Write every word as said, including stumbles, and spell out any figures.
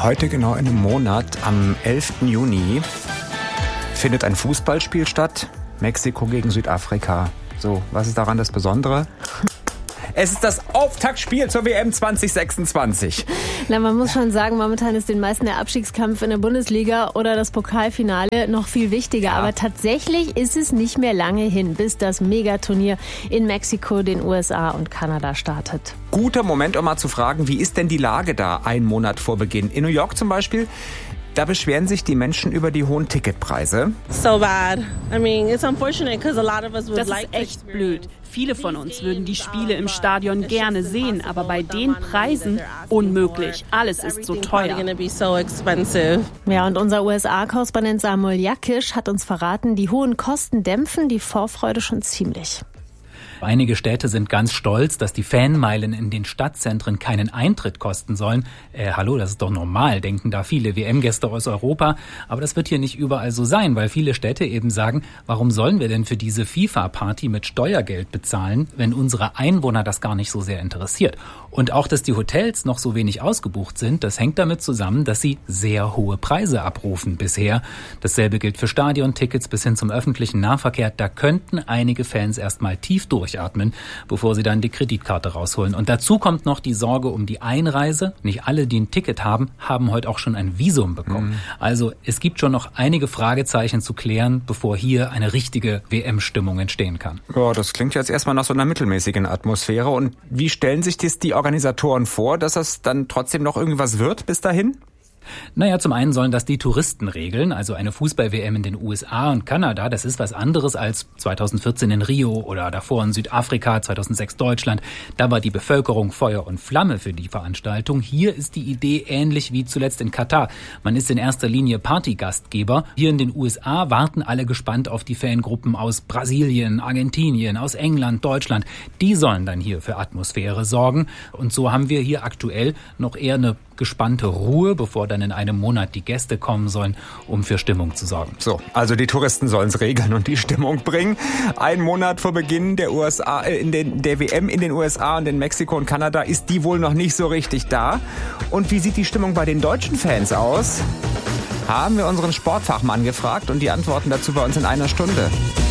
Heute genau in einem Monat, am elften Juni, findet ein Fußballspiel statt. Mexiko gegen Südafrika. So, was ist daran das Besondere? Es ist das Auftaktspiel zur W M zwanzig sechsundzwanzig. Na, man muss schon sagen, momentan ist den meisten der Abstiegskampf in der Bundesliga oder das Pokalfinale noch viel wichtiger. Ja. Aber tatsächlich ist es nicht mehr lange hin, bis das Megaturnier in Mexiko, den U S A und Kanada startet. Guter Moment, um mal zu fragen, wie ist denn die Lage da einen Monat vor Beginn? In New York zum Beispiel, da beschweren sich die Menschen über die hohen Ticketpreise. So bad. I mean, it's unfortunate because a lot of us would Das like ist echt blöd. Viele von uns würden die Spiele im Stadion gerne sehen, aber bei den Preisen unmöglich. Alles ist so teuer. Ja, und unser U S A-Korrespondent Samuel Jakisch hat uns verraten, die hohen Kosten dämpfen die Vorfreude schon ziemlich. Einige Städte sind ganz stolz, dass die Fanmeilen in den Stadtzentren keinen Eintritt kosten sollen. Äh, hallo, das ist doch normal, denken da viele W M-Gäste aus Europa. Aber das wird hier nicht überall so sein, weil viele Städte eben sagen, warum sollen wir denn für diese FIFA-Party mit Steuergeld bezahlen, wenn unsere Einwohner das gar nicht so sehr interessiert? Und auch, dass die Hotels noch so wenig ausgebucht sind, das hängt damit zusammen, dass sie sehr hohe Preise abrufen bisher. Dasselbe gilt für Stadiontickets bis hin zum öffentlichen Nahverkehr. Da könnten einige Fans erstmal tief durch durchatmen, bevor sie dann die Kreditkarte rausholen. Und dazu kommt noch die Sorge um die Einreise. Nicht alle, die ein Ticket haben, haben heute auch schon ein Visum bekommen. Mhm. Also es gibt schon noch einige Fragezeichen zu klären, bevor hier eine richtige W M-Stimmung entstehen kann. Ja, das klingt jetzt erstmal nach so einer mittelmäßigen Atmosphäre. Und wie stellen sich das die Organisatoren vor, dass das dann trotzdem noch irgendwas wird bis dahin? Naja, zum einen sollen das die Touristen regeln, also eine Fußball-W M in den U S A und Kanada, das ist was anderes als zweitausendvierzehn in Rio oder davor in Südafrika, zweitausendsechs Deutschland. Da war die Bevölkerung Feuer und Flamme für die Veranstaltung. Hier ist die Idee ähnlich wie zuletzt in Katar. Man ist in erster Linie Partygastgeber. Hier in den U S A warten alle gespannt auf die Fangruppen aus Brasilien, Argentinien, aus England, Deutschland. Die sollen dann hier für Atmosphäre sorgen. Und so haben wir hier aktuell noch eher eine gespannte Ruhe, bevor dann in einem Monat die Gäste kommen sollen, um für Stimmung zu sorgen. So, also die Touristen sollen es regeln und die Stimmung bringen. Ein Monat vor Beginn der U S A, äh, in den, der W M in den U S A und in Mexiko und Kanada ist die wohl noch nicht so richtig da. Und wie sieht die Stimmung bei den deutschen Fans aus? Haben wir unseren Sportfachmann gefragt und die Antworten dazu bei uns in einer Stunde.